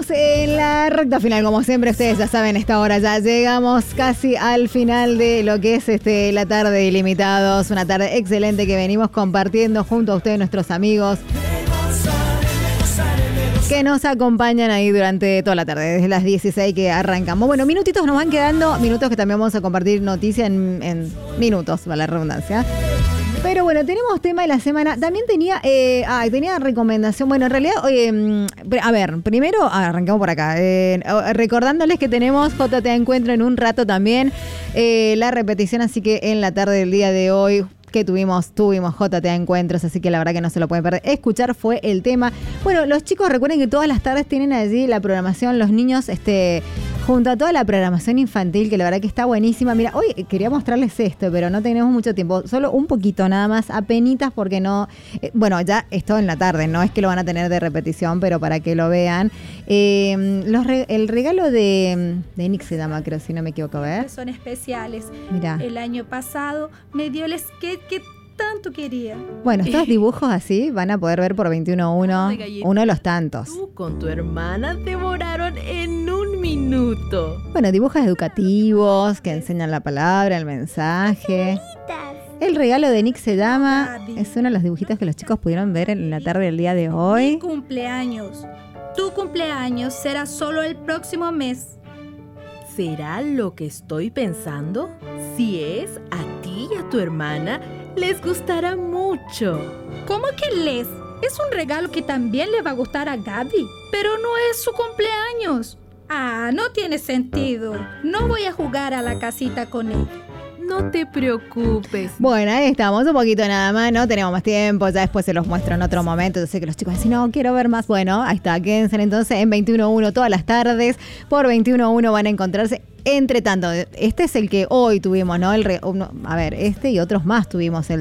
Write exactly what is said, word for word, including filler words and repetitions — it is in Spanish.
en la recta final, como siempre ustedes ya saben, esta hora ya llegamos casi al final de lo que es este la tarde de Ilimitados, una tarde excelente que venimos compartiendo junto a ustedes, nuestros amigos que nos acompañan ahí durante toda la tarde, desde las dieciséis que arrancamos. Bueno, minutitos nos van quedando, minutos que también vamos a compartir noticias en, en minutos, para la redundancia. Pero bueno, tenemos tema de la semana. También tenía eh, ah, tenía recomendación. Bueno, en realidad, eh, a ver, primero arrancamos por acá. Eh, recordándoles que tenemos J T A Encuentro en un rato también. Eh, la repetición, así que en la tarde del día de hoy que tuvimos, tuvimos J T A Encuentros, así que la verdad que no se lo pueden perder. Escuchar fue el tema. Bueno, los chicos recuerden que todas las tardes tienen allí la programación, los niños, este, junto a toda la programación infantil, que la verdad que está buenísima. Mira, hoy quería mostrarles esto, pero no tenemos mucho tiempo, solo un poquito nada más, apenitas, porque no, eh, bueno, ya esto en la tarde, no es que lo van a tener de repetición, pero para que lo vean. Eh, los re, el regalo de, de Nick se llama, creo, si no me equivoco, ¿ver? Son especiales. Mira. El año pasado me dio el skate que tanto quería. Bueno, estos dibujos así van a poder ver por veintiuno uno, uno de los tantos. Tú con tu hermana devoraron en un minuto. Bueno, dibujos educativos que enseñan la palabra, el mensaje. El regalo de Nick se llama, es uno de los dibujitos que los chicos pudieron ver en la tarde del día de hoy. Mi cumpleaños. Tu cumpleaños será solo el próximo mes. ¿Será lo que estoy pensando? Si es, a ti y a tu hermana les gustará mucho. ¿Cómo que les? Es un regalo que también le va a gustar a Gaby, pero no es su cumpleaños. Ah, no tiene sentido. No voy a jugar a la casita con él. No te preocupes. Bueno, ahí estamos, un poquito nada más, no tenemos más tiempo, ya después se los muestro en otro momento. Yo sé que los chicos dicen, no, quiero ver más. Bueno, ahí está, quédense entonces en veintiuno uno todas las tardes. Por veintiuno uno van a encontrarse. Entre tanto, este es el que hoy tuvimos, ¿no? El re, uno, a ver, este y otros más tuvimos el